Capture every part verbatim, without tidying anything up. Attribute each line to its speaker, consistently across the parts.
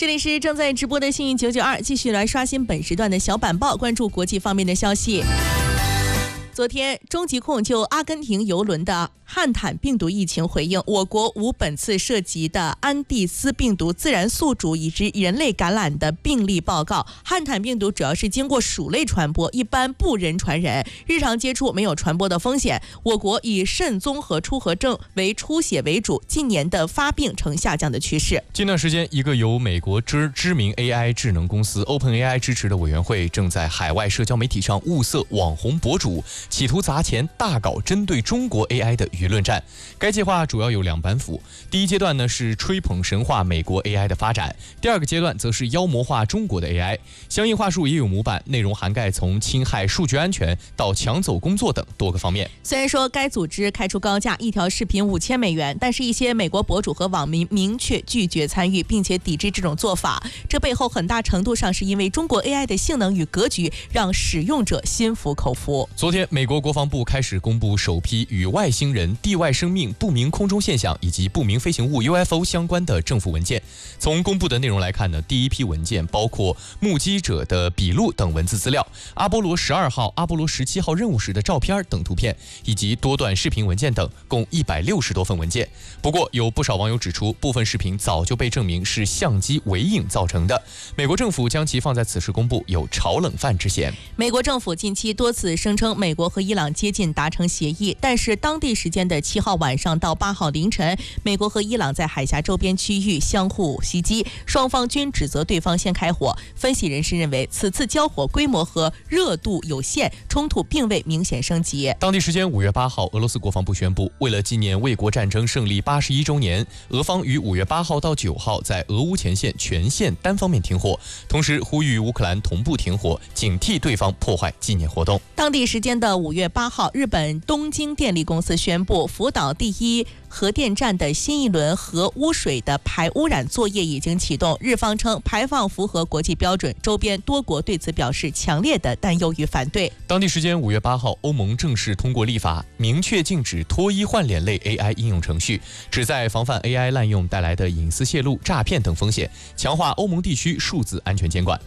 Speaker 1: 这里是正在直播的幸运九九二，继续来刷新本时段的小板报，关注国际方面的消息。昨天，中疾控就阿根廷邮轮的汉坦病毒疫情回应，我国无本次涉及的安第斯病毒自然宿主以及人类感染的病例报告。汉坦病毒主要是经过鼠类传播，一般不人传人，日常接触没有传播的风险。我国以肾综合出核症为出血为主，近年的发病呈下降的趋势。
Speaker 2: 近段时间，一个由美国知知名 A I 智能公司 OpenAI 支持的委员会正在海外社交媒体上物色网红博主，企图砸钱大搞针对中国 A I 的舆论战。该计划主要有两板斧，第一阶段呢是吹捧神话美国 A I 的发展，第二个阶段则是妖魔化中国的 A I。相应话术也有模板，内容涵盖从侵害数据安全到抢走工作等多个方面。
Speaker 1: 虽然说该组织开出高价，一条视频五千美元，但是一些美国博主和网民明确拒绝参与，并且抵制这种做法。这背后很大程度上是因为中国 A I 的性能与格局让使用者心服口服。
Speaker 2: 昨天，美国国防部开始公布首批与外星人、地外生命、不明空中现象以及不明飞行物 U F O 相关的政府文件。从公布的内容来看呢，第一批文件包括目击者的笔录等文字资料、阿波罗十二号、阿波罗十七号任务时的照片等图片，以及多段视频文件等，共一百六十多份文件。不过，有不少网友指出，部分视频早就被证明是相机伪影造成的。美国政府将其放在此时公布，有炒冷饭之嫌。
Speaker 1: 美国政府近期多次声称美国和伊朗接近达成协议，但是当地时间的七号晚上到八号凌晨，美国和伊朗在海峡周边区域相互袭击，双方均指责对方先开火。分析人士认为，此次交火规模和热度有限，冲突并未明显升级。
Speaker 2: 当地时间五月八号，俄罗斯国防部宣布，为了纪念卫国战争胜利八十一周年，俄方于五月八号到九号在俄乌前线全线单方面停火，同时呼吁乌克兰同步停火，警惕对方破坏纪念活动。
Speaker 1: 当地时间的五月八号，日本东京电力公司宣布，福岛第一核电站的新一轮核污水的排污染作业已经启动。日方称排放符合国际标准，周边多国对此表示强烈的担忧与反对。
Speaker 2: 当地时间五月八号，欧盟正式通过立法，明确禁止脱衣换脸类 A I 应用程序，旨在防范 A I 滥用带来的隐私泄露、诈骗等风险，强化欧盟地区数字安全监管。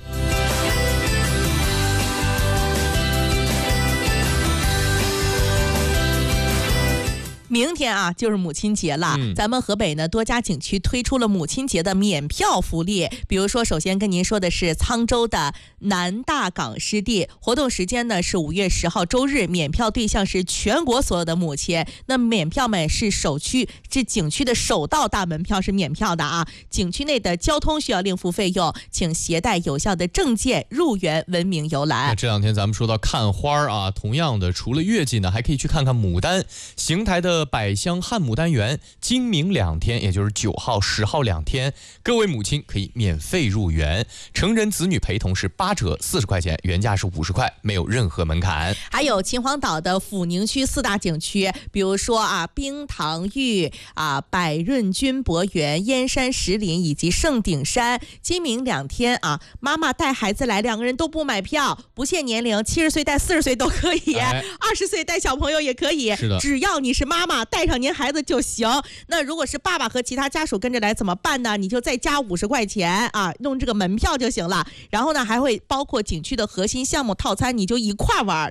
Speaker 1: 明天啊，就是母亲节了。嗯、咱们河北呢，多家景区推出了母亲节的免票福利。比如说，首先跟您说的是沧州的南大港湿地，活动时间呢是五月十号周日，免票对象是全国所有的母亲。那免票们是首区，这景区的首道大门票是免票的啊。景区内的交通需要另付费用，请携带有效的证件入园文明游览。
Speaker 2: 这两天咱们说到看花啊，同样的，除了月季呢，还可以去看看牡丹。邢台的百香汉牡丹园今明两天，也就是九号、十号两天，各位母亲可以免费入园，成人子女陪同是八折，四十块钱，原价是五十块，没有任何门槛。
Speaker 1: 还有秦皇岛的抚宁区四大景区，比如说啊，冰糖峪啊、百润君博园、燕山石林以及圣顶山，今明两天啊，妈妈带孩子来，两个人都不买票，不限年龄，七十岁带四十岁都可以，二十岁带小朋友也可以，
Speaker 2: 是的，
Speaker 1: 只要你是妈妈。带上您孩子就行。那如果是爸爸和其他家属跟着来怎么办呢？你就再加五十块钱啊，弄这个门票就行了。然后呢，还会包括景区的核心项目套餐，你就一块玩。